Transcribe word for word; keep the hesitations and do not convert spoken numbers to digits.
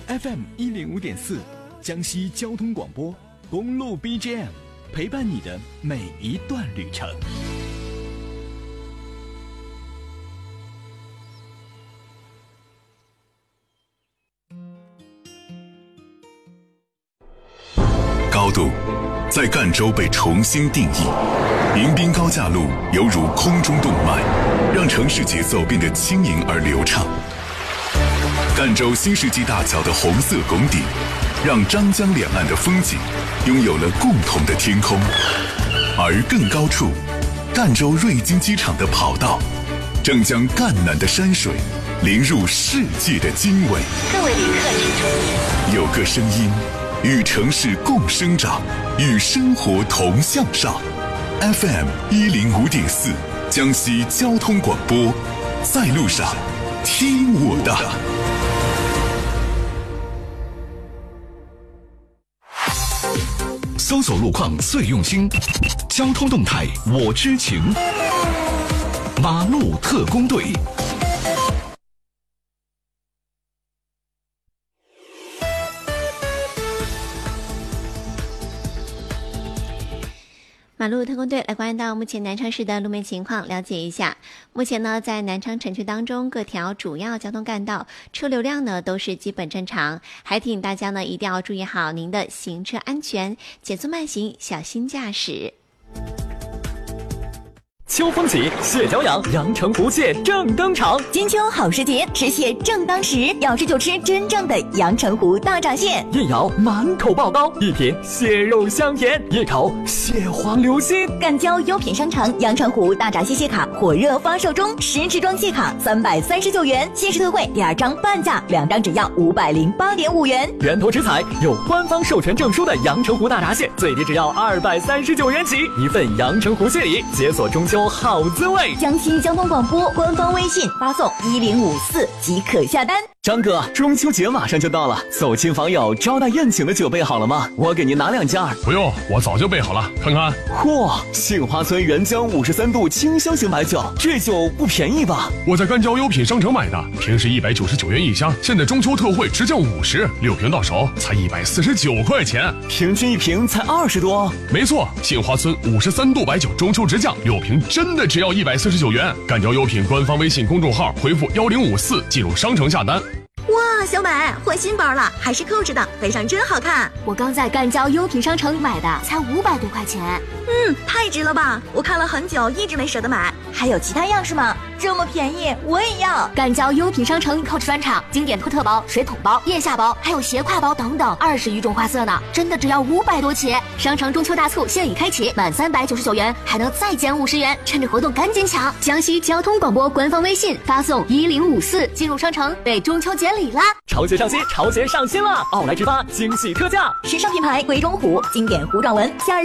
F M 一零五点四，江西交通广播，公路 B G M， 陪伴你的每一段旅程。 高度在赣州被重新定义，迎宾高架路犹如空中动脉，让城市节奏变得轻盈而流畅。赣州新世纪大桥的红色拱顶，让张江两岸的风景拥有了共同的天空。而更高处，赣州瑞金机场的跑道，正将赣南的山水淋入世界的经纬。 各位旅客请注意， 有个声音与城市共生长，与生活同向上。F M 一零五点四，江西交通广播，在路上听我的。 搜索路况最用心，交通动态我知情。马路特工队。 马路特工队来关注到目前南昌市的路面情况，了解一下。目前呢，在南昌城区当中，各条主要交通干道车流量呢都是基本正常，还提醒大家呢一定要注意好您的行车安全，减速慢行，小心驾驶。 秋风起，蟹脚痒，阳澄湖蟹正登场。 金秋好时节，吃蟹正当时，要吃就吃真正的阳澄湖大闸蟹。 一咬满口爆膏，一品蟹肉香甜，一口蟹黄流心。 赣交优品商城阳澄湖大闸蟹蟹卡火热发售中，十支装蟹卡三百三十九元，限时特惠第二张半价，两张只要五百零八点五元。 源头直采有官方授权证书的阳澄湖大闸蟹，最低只要二百三十九元起，一份阳澄湖蟹礼，解锁中秋好滋味。 江西交通广播官方微信发送一零五四即可下单。 张哥，中秋节马上就到了，走亲访友招待宴请的酒备好了吗？我给您拿两件。 不用，我早就备好了，看看。 嚯，杏花村原浆五十三度清香型白酒，这酒不便宜吧？ 我在赣交优品商城买的，平时一百九十九元一箱，现在中秋特惠直降五十，六瓶到手才一百四十九块钱， 平均一瓶才二十多。 没错，杏花村五十三度白酒中秋直降，六瓶真的只要一百四十九元。赣交优品官方微信公众号回复幺零五四进入商城下单。 哇，小美换新包了，还是扣着的，背上真好看。 我刚在赣交优品商城买的，才五百多块钱。 嗯，太值了吧！我看了很久，一直没舍得买。 还有其他样式吗？这么便宜，我也要。 赣交优品商城 Coach 专场经典托特包、水桶包、腋下包，还有斜挎包等等，二十余种花色呢，真的只要五百多起。商城中秋大促现已开启，满三百九十九元还能再减五十元，趁着活动赶紧抢！江西交通广播官方微信发送一零五四进入商城，备中秋节礼啦！ 潮鞋上新，潮鞋上新了！奥莱之发惊喜特价， 时尚品牌鬼冢虎经典糊状纹夏日